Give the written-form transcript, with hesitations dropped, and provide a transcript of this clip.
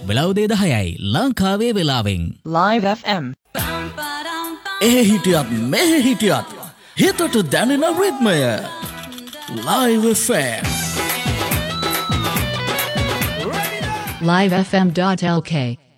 වෙලාව 10යි ලංකාවේ වෙලාවෙන්. Live FM. හිටියත් මෙහෙ හිටියත් හිතට දැනෙන රිද්මය. Live FM. livefm.lk